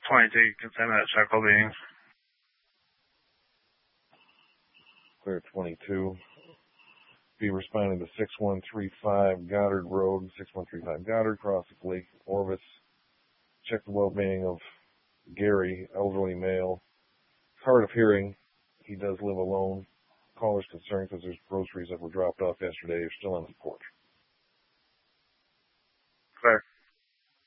22, you can send me that check call being. Clear 22. Be responding to 6135 Goddard Road, 6135 Goddard, crossing Lake Orvis. Check the well-being of Gary, elderly male, hard of hearing. He does live alone. Caller's concerned because there's groceries that were dropped off yesterday are still on his porch.